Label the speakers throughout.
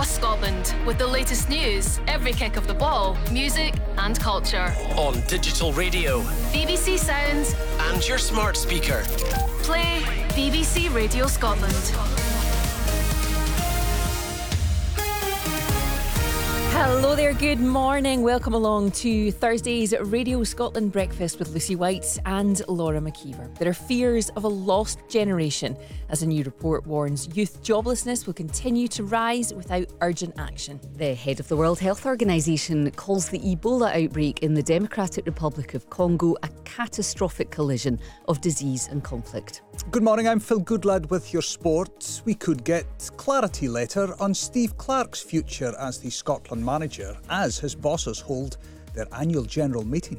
Speaker 1: across Scotland with the latest news, every kick of the ball, music and culture.
Speaker 2: On digital radio,
Speaker 1: BBC Sounds
Speaker 2: and your smart speaker.
Speaker 1: Play BBC Radio Scotland.
Speaker 3: Hello there, good morning. Welcome along to Thursday's Radio Scotland Breakfast with Lucy White and Laura McKeever. There are fears of a lost generation as a new report warns youth joblessness will continue to rise without urgent action.
Speaker 4: The head of the World Health Organization calls the Ebola outbreak in the Democratic Republic of Congo a catastrophic collision of disease and conflict.
Speaker 5: Good morning, I'm Phil Goodlad with your sport. We could get clarity later on Steve Clarke's future as the Scotland manager as his bosses hold their annual general meeting.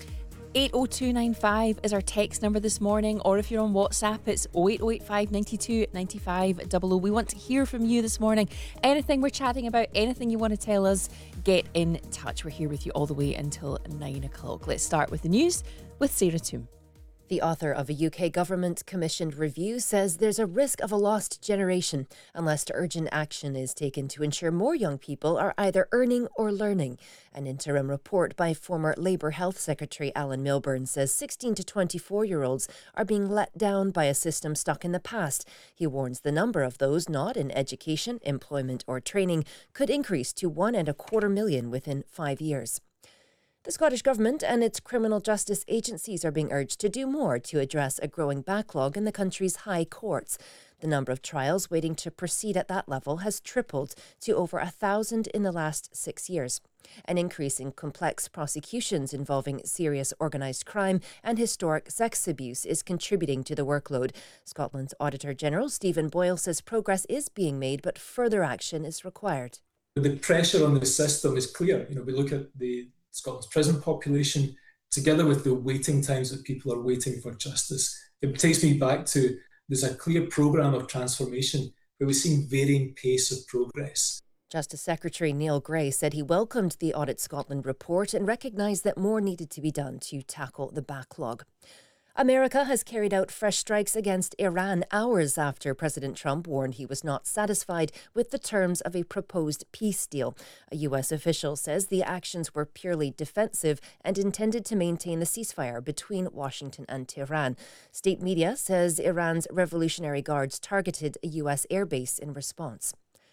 Speaker 3: 80295 is our text number this morning, or if you're on WhatsApp, it's 08085 92 95 00. We want to hear from you this morning. Anything we're chatting about, anything you want to tell us, get in touch. We're here with you all the way until 9 o'clock. Let's start with the news with Sarah Toom.
Speaker 6: The author of a UK government-commissioned review says there's a risk of a lost generation unless urgent action is taken to ensure more young people are either earning or learning. An interim report by former Labour Health Secretary Alan Milburn says 16 to 24-year-olds are being let down by a system stuck in the past. He warns the number of those not in education, employment or training could increase to 1.25 million within 5 years. The Scottish Government and its criminal justice agencies are being urged to do more to address a growing backlog in the country's high courts. The number of trials waiting to proceed at that level has tripled to over 1,000 in the last 6 years. An increase in complex prosecutions involving serious organised crime and historic sex abuse is contributing to the workload. Scotland's Auditor General Stephen Boyle says progress is being made, but further action is required.
Speaker 7: The pressure on the system is clear. We look at the Scotland's prison population, together with the waiting times that people are waiting for justice. It takes me back to there's a clear programme of transformation where we've seen varying pace of progress.
Speaker 6: Justice Secretary Neil Gray said he welcomed the Audit Scotland report and recognised that more needed to be done to tackle the backlog. America has carried out fresh strikes against Iran hours after President Trump warned he was not satisfied with the terms of a proposed peace deal. A US official says the actions were purely defensive and intended to maintain the ceasefire between Washington and Tehran. State media says Iran's Revolutionary Guards targeted a US airbase in response.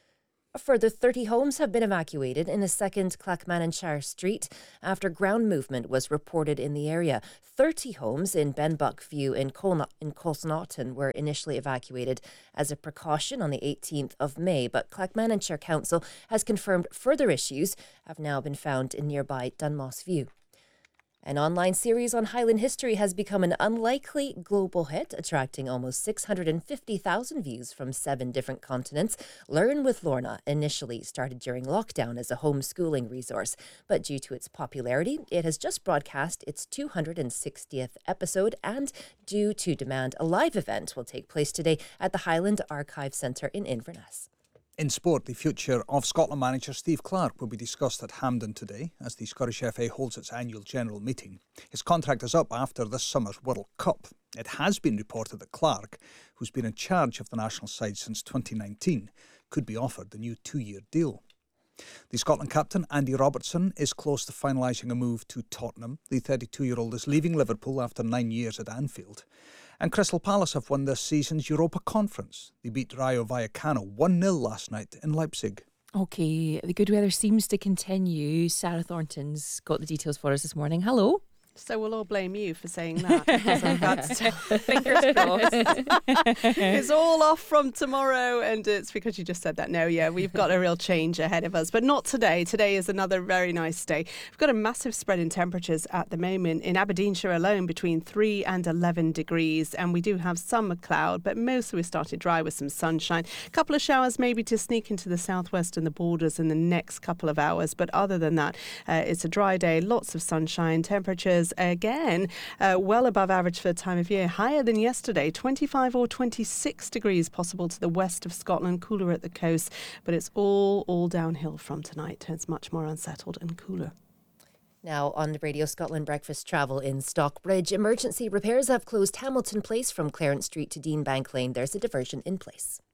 Speaker 6: A further 30 homes have been evacuated in a second Clackmannanshire street after ground movement was reported in the area. 30 homes in Benbuck View in Colsnaughton were initially evacuated as a precaution on the 18th of May, but Clackmannanshire Council has confirmed further issues have now been found in nearby Dunmoss View. An online series on Highland history has become an unlikely global hit, attracting almost 650,000 views from 7 different continents. Learn with Lorna initially started during lockdown as a homeschooling resource, but due to its popularity, it has just broadcast its 260th episode, and due to demand, a live event will take place today at the Highland Archive Centre in Inverness.
Speaker 5: In sport, the future of Scotland manager Steve Clarke will be discussed at Hampden today as the Scottish FA holds its annual general meeting. His contract is up after this summer's World Cup. It has been reported that Clarke, who's been in charge of the national side since 2019, could be offered the new 2-year deal. The Scotland captain, Andy Robertson, is close to finalising a move to Tottenham. The 32-year-old is leaving Liverpool after 9 years at Anfield. And Crystal Palace have won this season's Europa Conference. They beat Rayo Vallecano 1-0 last night in Leipzig.
Speaker 3: OK, the good weather seems to continue. Sarah Thornton's got the details for us this morning. Hello.
Speaker 8: So we'll all blame you for saying that, because I've got to tell, fingers crossed. It's all off from tomorrow, and it's because you just said that. No, yeah, we've got a real change ahead of us, but not today. Today is another very nice day. We've got a massive spread in temperatures at the moment. In Aberdeenshire alone, between 3 and 11 degrees, and we do have some cloud, but mostly we started dry with some sunshine. A couple of showers maybe to sneak into the southwest and the borders in the next couple of hours, but other than that, it's a dry day, lots of sunshine, temperatures again well above average for the time of year, higher than yesterday, 25 or 26 degrees possible to the west of Scotland, cooler at the coast, but it's all downhill from tonight. It's much more unsettled and cooler.
Speaker 6: Now on the Radio Scotland Breakfast, travel in Stockbridge. Emergency repairs have closed Hamilton Place from Clarence Street to Dean Bank Lane. There's a diversion in place.